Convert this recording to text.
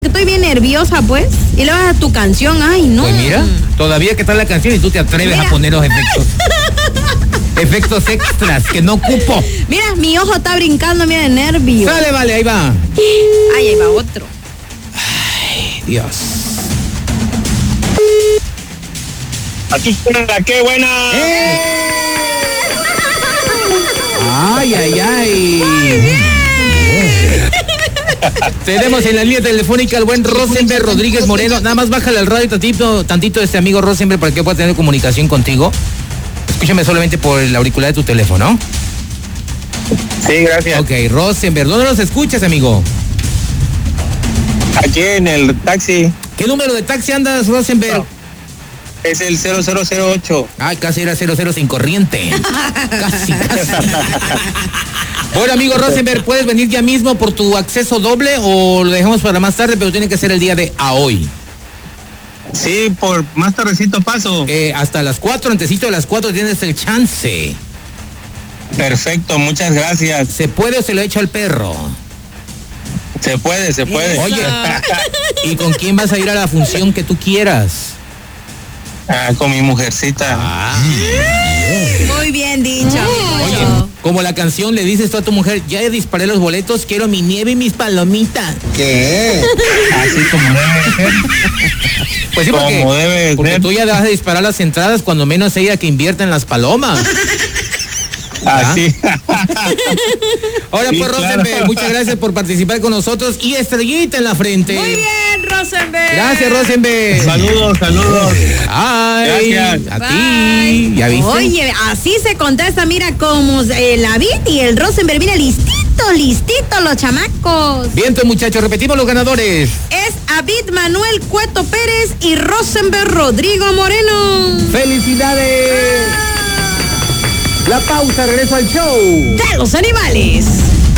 estoy bien nerviosa, pues. Y luego a tu canción, ay, no. Pues mira, todavía que está la canción y tú te atreves a poner los efectos. Efectos extras que no ocupo. Mira, mi ojo está brincando, mira, de nervio. Sale, vale, ahí va. Ay, ahí va otro. Ay, Dios. Aquí está, qué buena. Ay, ay, ay. Muy bien. Tenemos en la línea telefónica al buen Rosenberg Rodríguez Moreno. Nada más bájale al radio tantito este amigo Rosenberg para que pueda tener comunicación contigo. Escúchame solamente por el auricular de tu teléfono. Sí, gracias. Ok, Rosenberg, ¿dónde nos escuchas, amigo? Aquí en el taxi. ¿Qué número de taxi andas, Rosenberg? Es el 0008. Ay, casi era 00 sin corriente. Casi. Bueno, amigo Rosenberg, ¿puedes venir ya mismo por tu acceso doble o lo dejamos para más tarde, pero tiene que ser el día de a hoy? Sí, por más tardecito paso. Hasta las 4, antesito de las 4 tienes el chance. Perfecto, muchas gracias. ¿Se puede o se lo echa al perro? Se puede. Oye, ¿y con quién vas a ir a la función que tú quieras? Con mi mujercita. Muy bien dicho. Oye, como la canción le dices tú a tu mujer, ya disparé los boletos, quiero mi nieve y mis palomitas. ¿Qué? Así como debe ser. Pues sí, porque tú ya vas a disparar las entradas cuando menos ella que invierta en las palomas. Así. Ahora sí, pues, Rosenberg, claro. Muchas gracias por participar con nosotros y estrellita en la frente. Muy bien, Rosenberg. Gracias, Rosenberg. Saludos. Ay, gracias. A ti. ¿Ya viste? Oye, así se contesta, mira, como el David y el Rosenberg. Mira, listito los chamacos. Bien, pues, muchachos, repetimos los ganadores. Es David Manuel Cueto Pérez y Rosenberg Rodrigo Moreno. ¡Felicidades! La pausa, regreso al show de los animales.